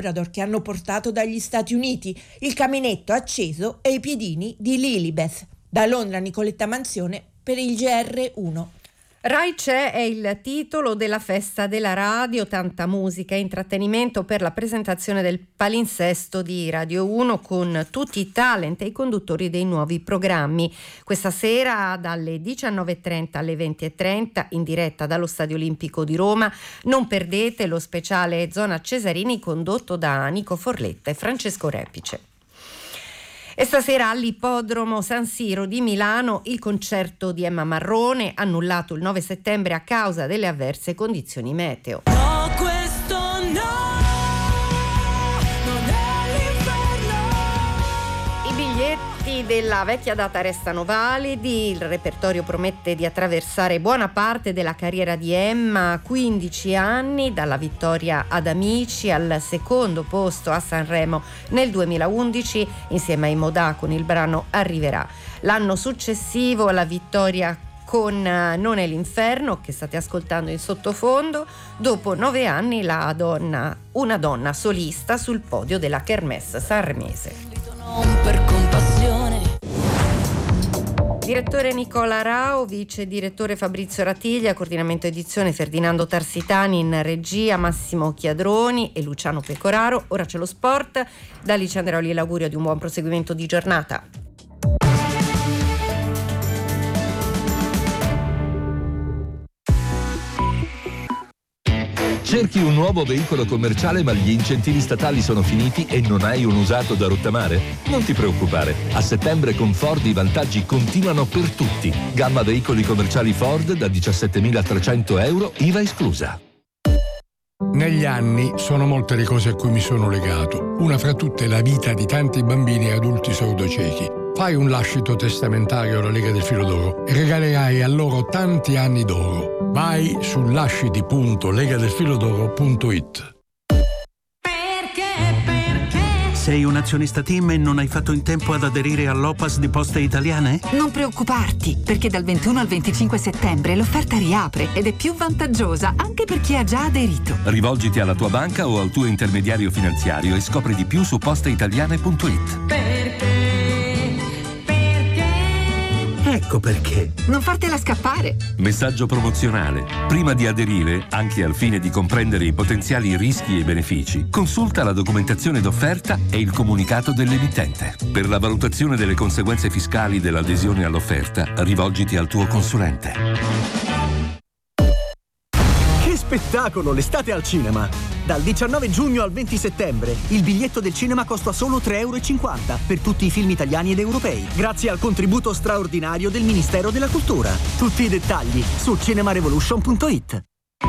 Labrador che hanno portato dagli Stati Uniti, il caminetto acceso e i piedini di Lilibeth. Da Londra Nicoletta Manzione per il GR1. Rai C'è è il titolo della festa della radio, tanta musica e intrattenimento per la presentazione del palinsesto di Radio 1 con tutti i talent e i conduttori dei nuovi programmi. Questa sera dalle 19.30 alle 20.30 in diretta dallo Stadio Olimpico di Roma. Non perdete lo speciale Zona Cesarini condotto da Nico Forletta e Francesco Repice. E stasera all'Ippodromo San Siro di Milano il concerto di Emma Marrone, annullato il 9 settembre a causa delle avverse condizioni meteo. No, questo no, non è l'inferno. I biglietti della vecchia data restano validi, il repertorio promette di attraversare buona parte della carriera di Emma, 15 anni, dalla vittoria ad Amici al secondo posto a Sanremo nel 2011 insieme ai Modà con il brano Arriverà. L'anno successivo la vittoria con Non è l'inferno, che state ascoltando in sottofondo. Dopo 9 anni una donna solista sul podio della Kermesse sanremese. Per compassione. Direttore Nicola Rao, vice direttore Fabrizio Ratiglia, coordinamento edizione Ferdinando Tarsitani, in regia Massimo Chiadroni e Luciano Pecoraro. Ora c'è lo sport, da Alice Andreoli l'augurio di un buon proseguimento di giornata. Cerchi un nuovo veicolo commerciale ma gli incentivi statali sono finiti e non hai un usato da rottamare? Non ti preoccupare, a settembre con Ford i vantaggi continuano per tutti. Gamma veicoli commerciali Ford da 17.300 euro, IVA esclusa. Negli anni sono molte le cose a cui mi sono legato. Una fra tutte la vita di tanti bambini e adulti sordociechi. Fai un lascito testamentario alla Lega del Filo d'Oro e regalerai a loro tanti anni d'oro. Vai su lasciti.legadelfilodoro.it. Sei un azionista TIM e non hai fatto in tempo ad aderire all'OPAS di Poste Italiane? Non preoccuparti, perché dal 21 al 25 settembre l'offerta riapre ed è più vantaggiosa anche per chi ha già aderito. Rivolgiti alla tua banca o al tuo intermediario finanziario e scopri di più su posteitaliane.it. Ecco perché. Non fartela scappare. Messaggio promozionale. Prima di aderire, anche al fine di comprendere i potenziali rischi e benefici, consulta la documentazione d'offerta e il comunicato dell'emittente. Per la valutazione delle conseguenze fiscali dell'adesione all'offerta, rivolgiti al tuo consulente. Che spettacolo, l'estate al cinema! Dal 19 giugno al 20 settembre il biglietto del cinema costa solo €3,50 per tutti i film italiani ed europei, grazie al contributo straordinario del Ministero della Cultura. Tutti i dettagli su cinemarevolution.it.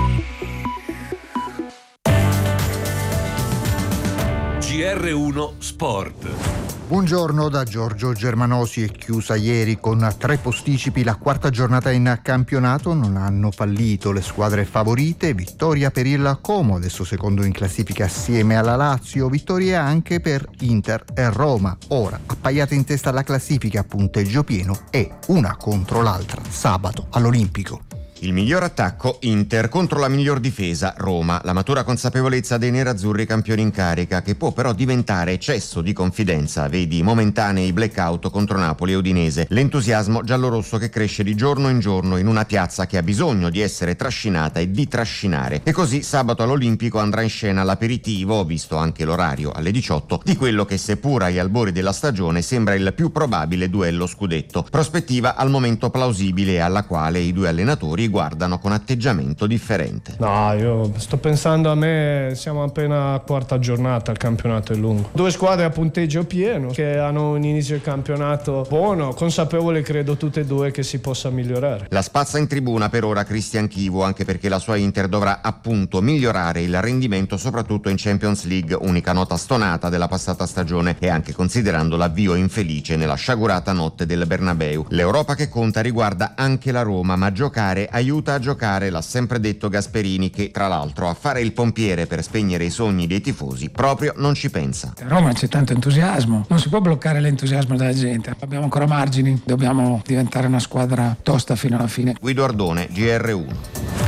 GR1 Sport. Buongiorno da Giorgio Germanosi. È chiusa ieri con 3 posticipi la quarta giornata in campionato. Non hanno fallito le squadre favorite. Vittoria per il Como, adesso secondo in classifica assieme alla Lazio. Vittoria anche per Inter e Roma. Ora appaiate in testa alla classifica a punteggio pieno e una contro l'altra sabato all'Olimpico. Il miglior attacco Inter contro la miglior difesa Roma, la matura consapevolezza dei nerazzurri campioni in carica, che può però diventare eccesso di confidenza, vedi momentanei blackout contro Napoli e Udinese, l'entusiasmo giallorosso che cresce di giorno in una piazza che ha bisogno di essere trascinata e di trascinare. E così sabato all'Olimpico andrà in scena l'aperitivo, visto anche l'orario alle 18, di quello che seppur agli albori della stagione sembra il più probabile duello scudetto, prospettiva al momento plausibile e alla quale i due allenatori guardano con atteggiamento differente. No, io sto pensando, a me siamo appena a quarta giornata, il campionato è lungo. 2 squadre a punteggio pieno che hanno un inizio di campionato buono, consapevole credo tutte e due che si possa migliorare. La spazza in tribuna per ora Cristian Chivu, anche perché la sua Inter dovrà appunto migliorare il rendimento soprattutto in Champions League, unica nota stonata della passata stagione, e anche considerando l'avvio infelice nella sciagurata notte del Bernabeu. L'Europa che conta riguarda anche la Roma, ma giocare aiuta a giocare, l'ha sempre detto Gasperini, che tra l'altro a fare il pompiere per spegnere i sogni dei tifosi proprio non ci pensa. A Roma c'è tanto entusiasmo, non si può bloccare l'entusiasmo della gente, abbiamo ancora margini, dobbiamo diventare una squadra tosta fino alla fine. Guido Ardone, GR1.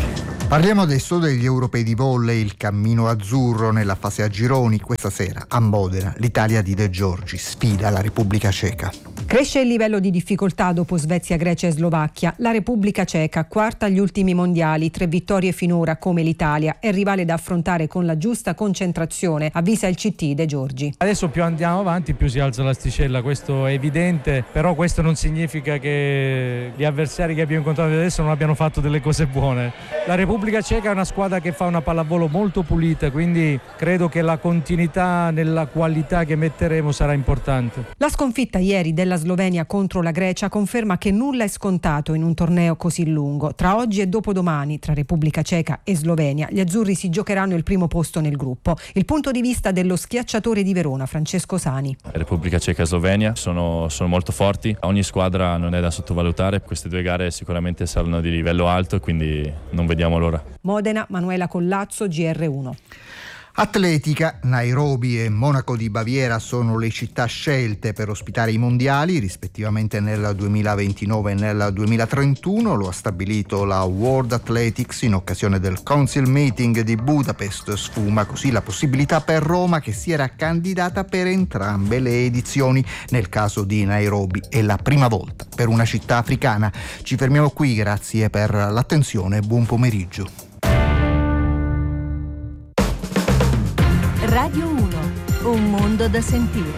Parliamo adesso degli europei di volley, il cammino azzurro nella fase a gironi. Questa sera a Modena l'Italia di De Giorgi sfida la Repubblica Ceca. Cresce il livello di difficoltà dopo Svezia, Grecia e Slovacchia. La Repubblica Ceca, quarta agli ultimi mondiali, 3 vittorie finora come l'Italia, è rivale da affrontare con la giusta concentrazione, avvisa il CT De Giorgi. Adesso più andiamo avanti più si alza l'asticella, questo è evidente, però questo non significa che gli avversari che abbiamo incontrato adesso non abbiano fatto delle cose buone. La Repubblica Ceca è una squadra che fa una pallavolo molto pulita, quindi credo che la continuità nella qualità che metteremo sarà importante. La sconfitta ieri della Slovenia contro la Grecia conferma che nulla è scontato in un torneo così lungo. Tra oggi e dopodomani, tra Repubblica Ceca e Slovenia, gli azzurri si giocheranno il primo posto nel gruppo. Il punto di vista dello schiacciatore di Verona, Francesco Sani. Repubblica Ceca e Slovenia sono molto forti, ogni squadra non è da sottovalutare, queste 2 gare sicuramente saranno di livello alto e quindi non vediamo l'ora. Modena, Manuela Collazzo, GR1. Atletica, Nairobi e Monaco di Baviera sono le città scelte per ospitare i mondiali, rispettivamente nel 2029 e nel 2031. Lo ha stabilito la World Athletics in occasione del Council Meeting di Budapest. Sfuma così la possibilità per Roma, che si era candidata per entrambe le edizioni. Nel caso di Nairobi è la prima volta per una città africana. Ci fermiamo qui, grazie per l'attenzione e buon pomeriggio. Radio 1, un mondo da sentire.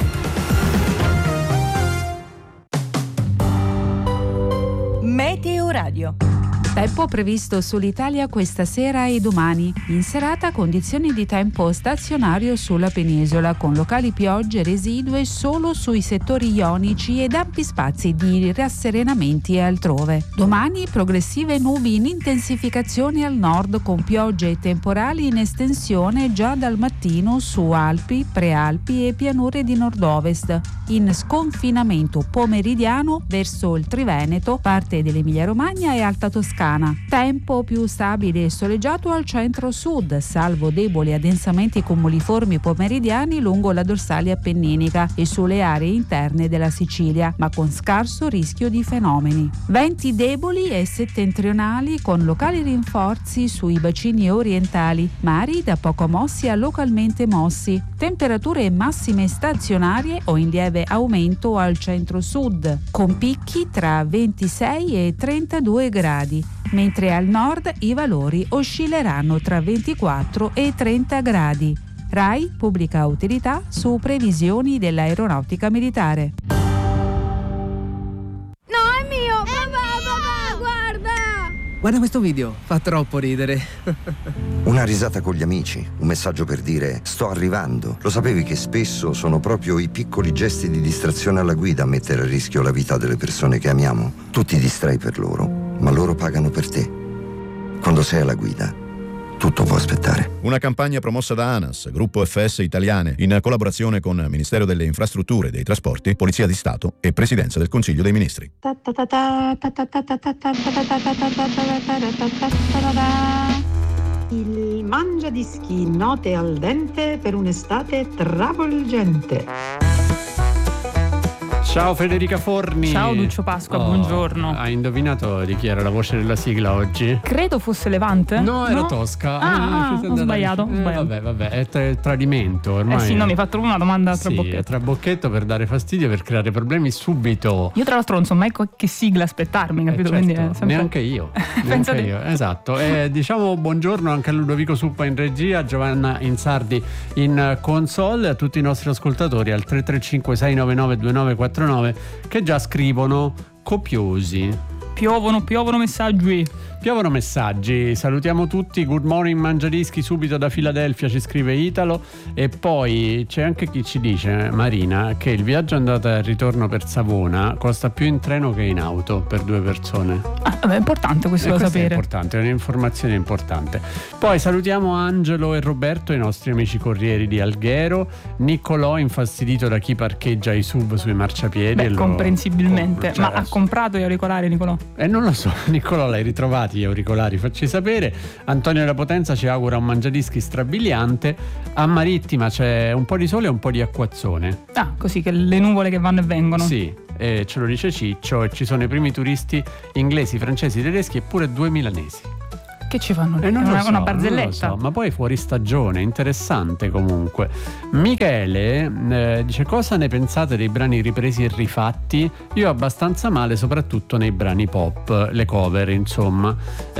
Meteo Radio. Tempo previsto sull'Italia questa sera e domani. In serata condizioni di tempo stazionario sulla penisola, con locali piogge residue solo sui settori ionici ed ampi spazi di rasserenamenti altrove. Domani progressive nubi in intensificazione al nord, con piogge e temporali in estensione già dal mattino su Alpi, Prealpi e pianure di nord-ovest. In sconfinamento pomeridiano verso il Triveneto, parte dell'Emilia-Romagna e Alta Toscana. Tempo più stabile e soleggiato al centro-sud, salvo deboli addensamenti cumuliformi pomeridiani lungo la dorsale appenninica e sulle aree interne della Sicilia, ma con scarso rischio di fenomeni. Venti deboli e settentrionali con locali rinforzi sui bacini orientali, mari da poco mossi a localmente mossi. Temperature massime stazionarie o in lieve aumento al centro-sud, con picchi tra 26 e 32 gradi. Mentre al nord i valori oscilleranno tra 24 e 30 gradi. RAI pubblica utilità su previsioni dell'aeronautica militare. No, è mio! Papà, guarda! Guarda questo video, fa troppo ridere. Una risata con gli amici, un messaggio per dire sto arrivando. Lo sapevi che spesso sono proprio i piccoli gesti di distrazione alla guida a mettere a rischio la vita delle persone che amiamo? Tu ti distrai per loro, ma loro pagano per te. Quando sei alla guida, tutto può aspettare. Una campagna promossa da ANAS, Gruppo FS Italiane, in collaborazione con Ministero delle Infrastrutture e dei Trasporti, Polizia di Stato e Presidenza del Consiglio dei Ministri. Il mangiadischi, note al dente per un'estate travolgente. Ciao Federica Forni. Ciao Duccio Pasqua, buongiorno. Hai indovinato di chi era la voce della sigla oggi? Credo fosse Levante. No, era Tosca. Ho sbagliato. Vabbè, è tradimento ormai. Sì, no, mi hai fatto una domanda trabocchetto. Trabocchetto per dare fastidio, per creare problemi subito. Io tra l'altro non so mai che sigla aspettarmi, capito? Certo, quindi è sempre... Neanche io. Esatto. Diciamo buongiorno anche a Ludovico Suppa in regia, Giovanna Insardi in console, a tutti i nostri ascoltatori al 335 699 2949 che già scrivono copiosi. Piovono messaggi. Piovono messaggi, salutiamo tutti. Good morning Mangiadischi, subito da Filadelfia, ci scrive Italo. E poi c'è anche chi ci dice, Marina, che il viaggio andata e ritorno per Savona costa più in treno che in auto per 2 persone. È importante questo da sapere. È importante, è un'informazione importante. Poi salutiamo Angelo e Roberto, i nostri amici corrieri di Alghero. Niccolò, infastidito da chi parcheggia i sub sui marciapiedi. Comprensibilmente. Ma ha comprato gli auricolari, Niccolò? Non lo so, Niccolò, l'hai ritrovati gli auricolari? Facci sapere. Antonio da Potenza ci augura un mangiadischi strabiliante. A Marittima c'è un po' di sole e un po' di acquazzone. Così che le nuvole che vanno e vengono. Sì, ce lo dice Ciccio. E ci sono i primi turisti inglesi, francesi, tedeschi e pure 2 milanesi. Che ci fanno lì? Non lo so, una barzelletta. non lo so, ma poi fuori stagione, interessante comunque. Michele dice: cosa ne pensate dei brani ripresi e rifatti? Io abbastanza male, soprattutto nei brani pop, le cover, insomma.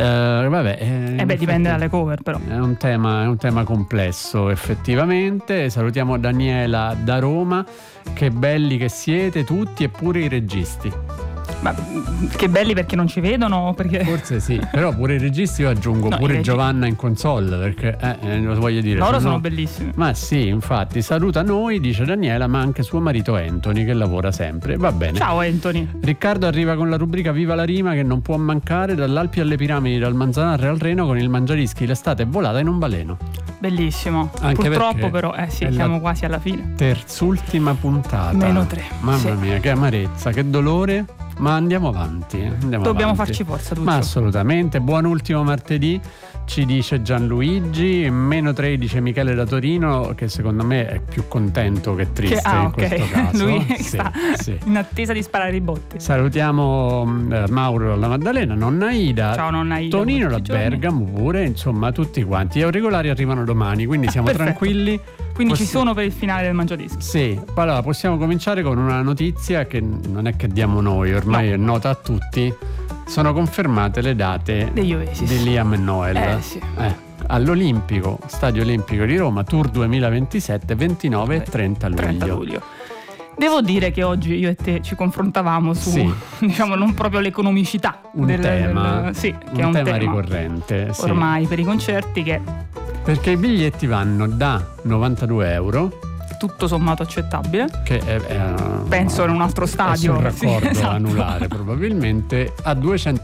Dipende dalle cover, però. È un tema complesso, effettivamente. Salutiamo Daniela da Roma. Che belli che siete tutti, e pure i registi. Ma che belli perché non ci vedono? Perché... Forse sì, però pure i registi io aggiungo pure Giovanna in console, perché lo voglio dire. Loro sono bellissimi. Ma sì, infatti, saluta noi, dice Daniela, ma anche suo marito Anthony che lavora sempre. Va bene. Ciao Anthony. Riccardo arriva con la rubrica Viva la rima, che non può mancare. Dall'Alpi alle Piramidi, dal Manzanarre al Reno, con il Mangiadischi l'estate è volata in un baleno. Bellissimo. Anche purtroppo però siamo quasi alla fine. Terzultima puntata. -3. Mamma mia, che amarezza, che dolore. Ma andiamo avanti. Dobbiamo farci forza, Duccio. Ma assolutamente. Buon ultimo martedì, ci dice Gianluigi. -3 dice Michele da Torino, che secondo me è più contento che triste in questo caso. Lui sta in attesa di sparare i botti. Salutiamo Mauro dalla Maddalena, nonna Ida. Ciao nonna Ida. Tonino da Bergamo pure, insomma tutti quanti. Gli auricolari arrivano domani, quindi siamo tranquilli. Quindi ci sono per il finale del Mangiadischi. Sì, allora possiamo cominciare con una notizia che non è che diamo noi, ormai è nota a tutti. Sono confermate le date degli Oasis di Liam e Noel. All'Olimpico, Stadio Olimpico di Roma, Tour 2027, 29 e 30 luglio. Devo dire che oggi io e te ci confrontavamo su, diciamo, non proprio l'economicità un tema ricorrente ormai per i concerti, perché i biglietti vanno da 92 euro, tutto sommato accettabile, che penso in un altro stadio, un raccordo esatto, anulare probabilmente, a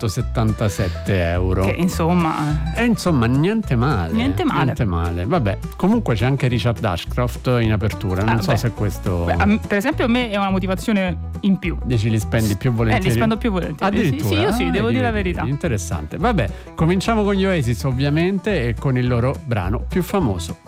277 euro, che insomma niente male. Vabbè, comunque c'è anche Richard Ashcroft in apertura, non so se questo per esempio a me è una motivazione in più. Dici li spendi più volentieri? Li spendo più volentieri. Addirittura? Sì, devo dire la verità. Interessante. Vabbè, cominciamo con gli Oasis ovviamente e con il loro brano più famoso.